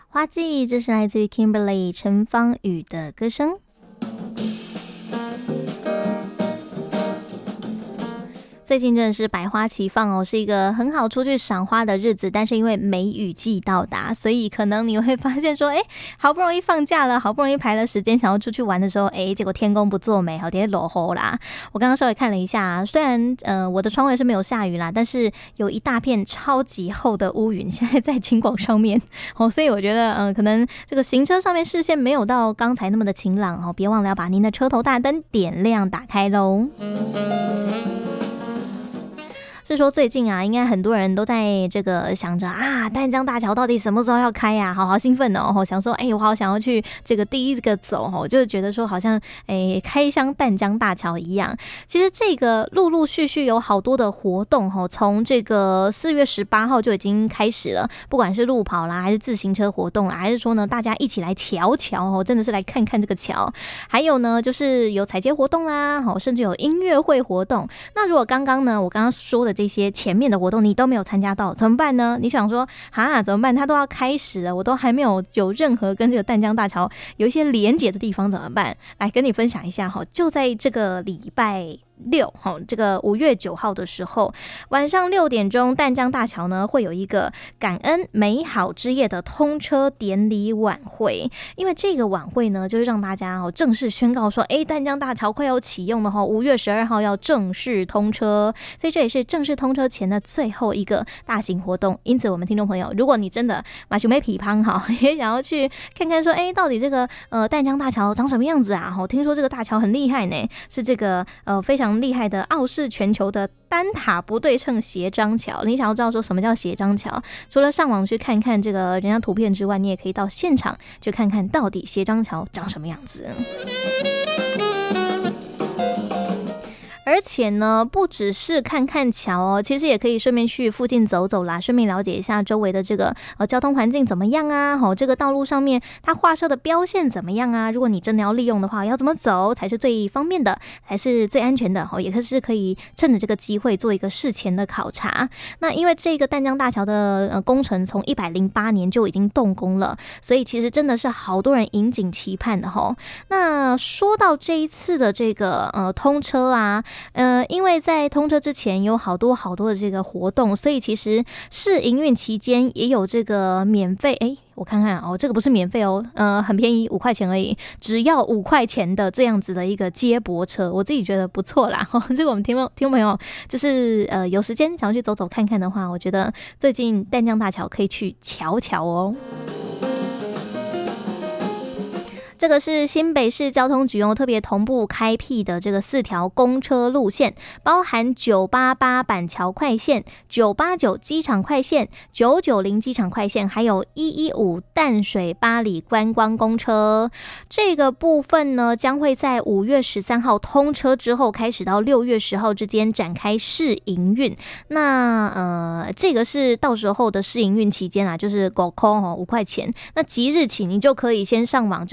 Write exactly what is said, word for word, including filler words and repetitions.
花季，这是来自于 Kimberly 陈芳宇的歌声。最近真的是百花齐放哦，是一个很好出去赏花的日子。但是因为梅雨季到达，所以可能你会发现说，哎，好不容易放假了，好不容易排了时间想要出去玩的时候，哎，结果天公不作美，好点落雨啦。我刚刚稍微看了一下，虽然呃我的窗外是没有下雨啦，但是有一大片超级厚的乌云现在在晴广上面哦，所以我觉得呃可能这个行车上面视线没有到刚才那么的晴朗哦，别忘了要把您的车头大灯点亮打开喽。是说最近啊，应该很多人都在这个想着啊，淡江大桥到底什么时候要开呀、啊？好好兴奋哦！想说，哎、欸，我好想要去这个第一个走哦，就是觉得说好像哎、欸、开箱淡江大桥一样。其实这个陆陆续续有好多的活动哦，从这个四月十八号就已经开始了，不管是路跑啦，还是自行车活动啦，还是说呢大家一起来瞧瞧哦，真的是来看看这个桥。还有呢，就是有踩街活动啦，哦，甚至有音乐会活动。那如果刚刚呢，我刚刚说的这些前面的活动你都没有参加到，怎么办呢？你想说哈怎么办？它都要开始了，我都还没有有任何跟这个淡江大桥有一些连结的地方，怎么办？来跟你分享一下哈，就在这个礼拜六，这个五月九号的时候，晚上六点钟，淡江大桥呢会有一个感恩美好之夜的通车典礼晚会。因为这个晚会呢，就是让大家哦正式宣告说，哎，淡江大桥快要启用了哈，五月十二号要正式通车，所以这也是正式通车前的最后一个大型活动。因此，我们听众朋友，如果你真的马上没匹乓哈，也想要去看看说，哎，到底这个呃淡江大桥长什么样子啊？听说这个大桥很厉害呢，是这个呃非常厉害的傲视全球的单塔不对称斜张桥。你想要知道说什么叫斜张桥，除了上网去看看这个人家图片之外，你也可以到现场去看看到底斜张桥长什么样子。而且呢，不只是看看桥哦，其实也可以顺便去附近走走啦，顺便了解一下周围的这个呃交通环境怎么样啊？好、哦，这个道路上面它画设的标线怎么样啊？如果你真的要利用的话，要怎么走才是最方便的，才是最安全的？哦，也是可以趁着这个机会做一个事前的考察。那因为这个淡江大桥的呃工程从一百零八年就已经动工了，所以其实真的是好多人引颈期盼的哈、哦。那说到这一次的这个呃通车啊。呃，因为在通车之前有好多好多的这个活动，所以其实试营运期间也有这个免费，诶我看看哦，这个不是免费哦，呃，很便宜，五块钱而已，只要五块钱的这样子的一个接驳车，我自己觉得不错啦。哦、这个我们听众听众朋友就是呃有时间想要去走走看看的话，我觉得最近淡江大桥可以去瞧瞧哦。这个是新北市交通局哦特别同步开辟的这个四条公车路线，包含九八八板桥快线、九八九机场快线、九九零机场快线，还有一一五淡水八里观光公车。这个部分呢，将会在五月十三号通车之后，开始到六月十号之间展开试营运。那呃，这个是到时候的试营运期间啊，就是五块哦，五块钱。那即日起，你就可以先上网。